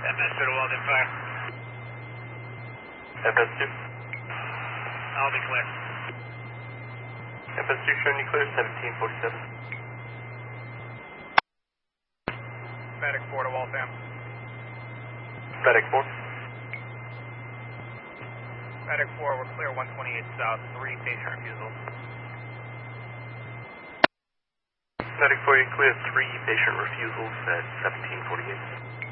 FS2 to Walden Fire. FS2. I'll be clear. FS2 showing you clear, 1747. Medic 4 to Waltham. Medic 4. Medic 4, we're clear 128 south, 3 patient refusals. Medic 4, you clear 3 patient refusals at 1748.